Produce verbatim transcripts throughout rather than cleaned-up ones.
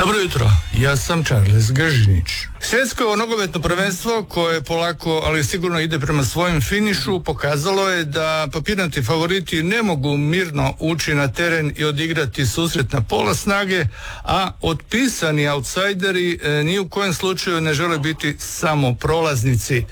Dobro jutro, ja sam Charles Gržinić. Svjetsko nogometno prvenstvo koje polako, ali sigurno ide prema svojem finišu, pokazalo je da papirnati favoriti ne mogu mirno ući na teren i odigrati susret na pola snage, a otpisani outsideri e, ni u kojem slučaju ne žele biti samo prolaznici.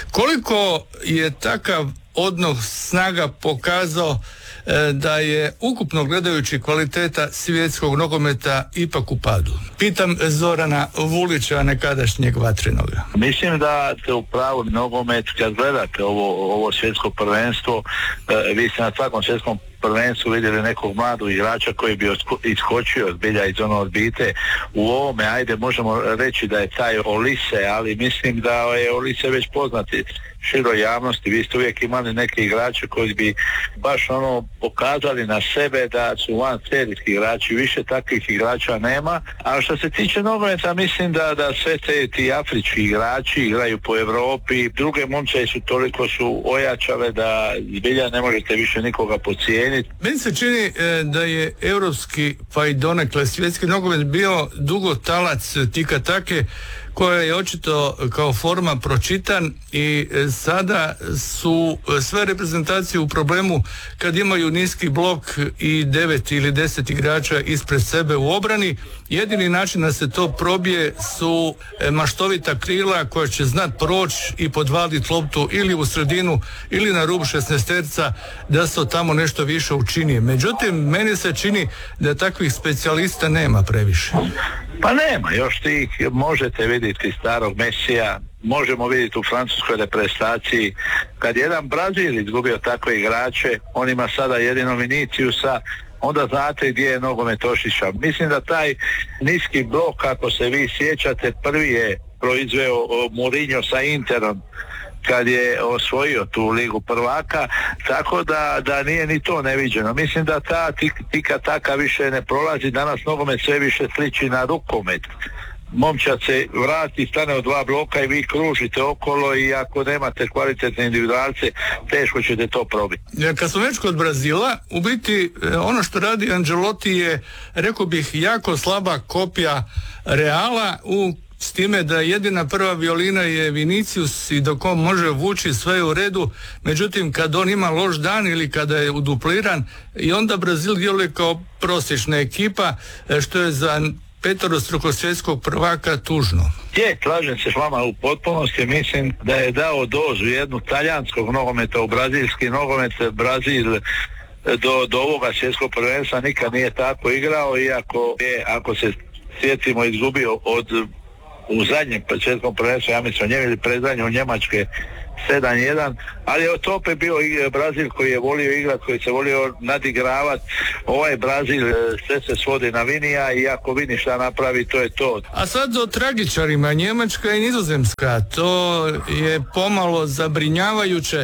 Koliko je takav odnos snaga pokazao e, da je ukupno gledajući kvaliteta svjetskog nogometa ipak u padu? Pitam Zorana Vulića, nekadašnjeg Vatrenoga. Mislim da ste u pravu nogomet kad gledate ovo, ovo svjetsko prvenstvo, e, vi ste na svakom svjetskom prvenstvu vidjeli nekog mladog igrača koji bi iskočio zbilja iz ono odbite. U ovome, ajde, možemo reći da je taj Olise, ali mislim da je Olise već poznati široj javnosti. Vi ste uvijek imali neke igrače koji bi baš ono pokazali na sebe da su van serijski igrači, više takvih igrača nema. A što se tiče nogometa, mislim da, da sve te ti afrički igrači igraju po Europi, druge momče su toliko su ojačale da zbilja ne možete više nikoga podcijeniti. Meni se čini e, da je europski, pa i donekle svjetski nogomet bio dugo talac tika take, koja je očito kao forma pročitan i sada su sve reprezentacije u problemu kad imaju niski blok i devet ili deset igrača ispred sebe u obrani. Jedini način da se to probije su maštovita krila koja će znat proći i podvaliti loptu ili u sredinu ili na rub šesnaesterca da se tamo nešto više učini. Međutim, meni se čini da takvih specijalista nema previše. Pa nema, još tih možete vidjeti starog Mesija, možemo vidjeti u francuskoj reprezentaciji. Kad jedan Brazil izgubio takve igrače, on ima sada jedino Viniciusa, onda znate gdje je nogomet ošišao. Mislim da taj niski blok, ako se vi sjećate, prvi je proizveo Mourinho sa Interom kad je osvojio tu ligu prvaka, tako da, da nije ni to neviđeno. Mislim da ta tika taka više ne prolazi, danas nogomet sve više sliči na rukomet. Momčad se vrati, stane od dva bloka i vi kružite okolo i ako nemate kvalitetne individualce, teško ćete to probiti. Kad smo već kod Brazila, u biti ono što radi Ancelotti je, rekao bih, jako slaba kopija Reala, u s time da jedina prva violina je Vinicius i dok on može vući sve je u redu, međutim kad on ima loš dan ili kada je udupliran i onda Brazil djeluje kao prosječna ekipa, što je za peterostrukog svjetskog prvaka tužno. Je, slažem se s vama u potpunosti, mislim da je dao dozu jednu talijanskog nogometa u brazilski nogomet. Brazil do, do ovoga svjetskog prvenstva nikad nije tako igrao, iako je, ako se sjetimo, izgubio od u zadnjem svjetskom prvenstvu, ja mislim, njemu ili predzadnje u Njemačke sedam jedan, ali je to opet bio Brazil koji je volio igrati, koji se volio nadigravati. Ovaj Brazil sve se svodi na Vinija i ako Vini šta napravi, to je to. A sad o tragičarima, Njemačka i Nizozemska, to je pomalo zabrinjavajuće,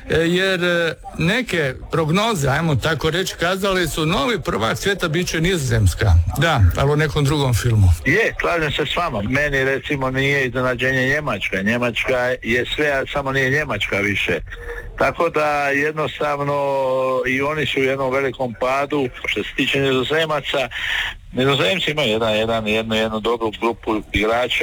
jer neke prognoze, ajmo tako reći, kazali su novi prvak svijeta bit će Nizozemska. Da, ali u nekom drugom filmu. Je, slažem se s vama. Meni recimo nije iznenađenje Njemačka. Njemačka je sve, samo nije Njemačka više. Tako da jednostavno i oni su u jednom velikom padu. Što se tiče Nizozemaca, Nizozemci imaju jedan, jedan, jednu, jednu dobru grupu igrača.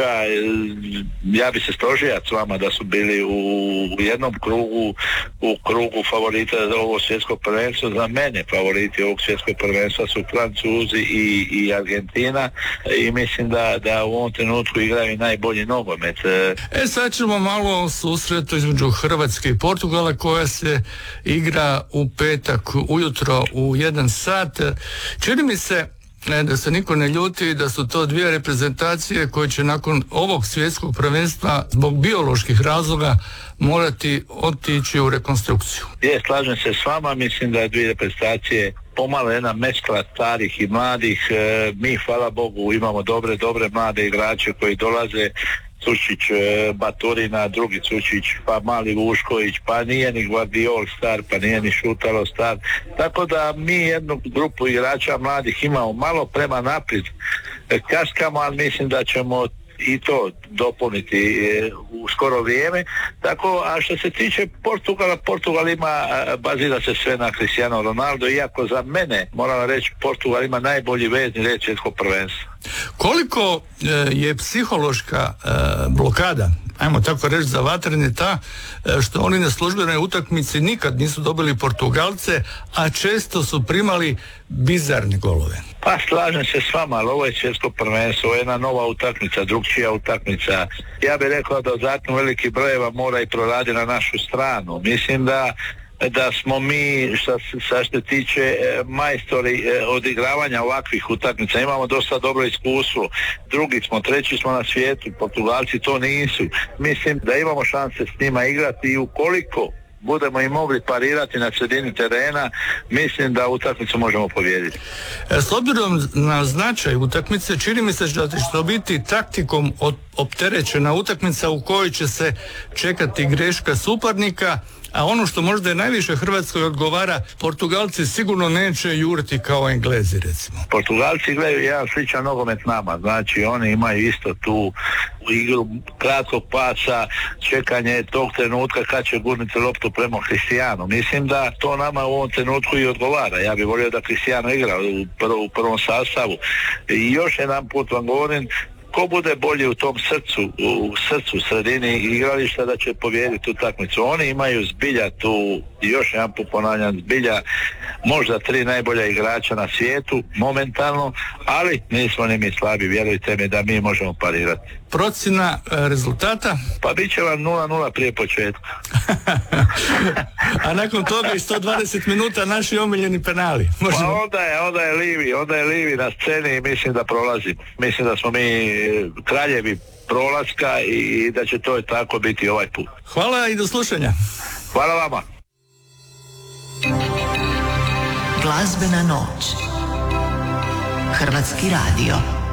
Ja bi se složio s vama da su bili u jednom krugu, u krugu favorita za ovo svjetsko prvenstvo. Za mene favoriti ovog svjetskog prvenstva su Francuzi i, i Argentina i mislim da, da u ovom trenutku igraju najbolji nogomet. E sad ćemo malo o susretu između Hrvatske i Portugala koja se igra u petak ujutro u jedan sat. Čini mi se Ne, da se niko ne ljuti, da su to dvije reprezentacije koje će nakon ovog svjetskog prvenstva zbog bioloških razloga morati otići u rekonstrukciju. Je, slažem se s vama, mislim da je dvije reprezentacije pomalo jedna meskla starih i mladih. E, mi, hvala Bogu, imamo dobre, dobre mlade igrače koji dolaze. Cučić, Baturina, drugi Cučić, pa mali Vušković, pa nije ni Guardiol star, pa nije ni Šutalo star. Tako da mi jednu grupu igrača mladih imamo malo prema naprijed. Kaskamo, ali mislim da ćemo i to dopuniti u skoro vrijeme. Tako, a što se tiče Portugala, Portugal ima, bazira se sve na Cristiano Ronaldo, iako za mene, moram reći, Portugal ima najbolji vezni red svjetskog prvenstva. Koliko e, je psihološka e, blokada, ajmo tako reći, za vatrene ta e, što oni na službenoj utakmici nikad nisu dobili Portugalce, a često su primali bizarne golove? Pa slažem se s vama, ali ovo je svjetsko prvenstvo, ovo je jedna nova utakmica, drugčija utakmica. Ja bih rekao da zakon veliki brojeva mora i proradi na našu stranu. Mislim da da smo mi, što se tiče majstori odigravanja ovakvih utakmica, imamo dosta dobro iskustvo. Drugi smo, treći smo na svijetu, Portugalci to nisu. Mislim da imamo šanse s njima igrati i ukoliko budemo i mogli parirati na sredini terena, mislim da utakmicu možemo pobijediti. S obzirom na značaj utakmice, čini mi se da će to biti taktikom opterećena utakmica u kojoj će se čekati greška suparnika, a ono što možda je najviše Hrvatskoj odgovara, Portugalci sigurno neće juriti kao Englezi, recimo. Portugalci gledaju jedan sličan nogomet nama, znači oni imaju isto tu igru kratkog pasa, čekanje tog trenutka kad će gurniti loptu prema Cristiano. Mislim da to nama u ovom trenutku i odgovara. Ja bih volio da Cristiano igra u, prv, u prvom sastavu. I još jedan put vam govorim, ko bude bolji u tom srcu, u srcu, sredini igrališta, da će pobijediti utakmicu. Oni imaju zbilja tu, još jedan put ponavljam, zbilja možda tri najbolja igrača na svijetu momentalno, ali nismo ni mi slabi, vjerujte mi da mi možemo parirati. Procjena rezultata? Pa bit će vam nula nula prije početka. A nakon toga i sto dvadeset minuta naši omiljeni penali. Možemo... Pa onda je, onda je Livi, onda je Livi na sceni i mislim da prolazi. Mislim da smo mi kraljevi prolaska i da će to tako biti ovaj put. Hvala i do slušanja. Hvala vama. Glazbena noć. Hrvatski radio.